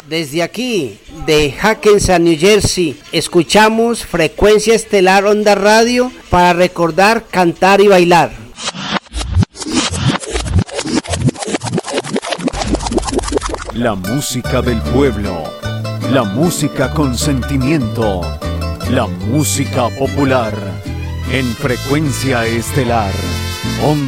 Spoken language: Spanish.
Desde aquí, de Hackensack, New Jersey, escuchamos Frecuencia Estelar Onda Radio para recordar, cantar y bailar. La música del pueblo, la música con sentimiento, la música popular, en Frecuencia Estelar Onda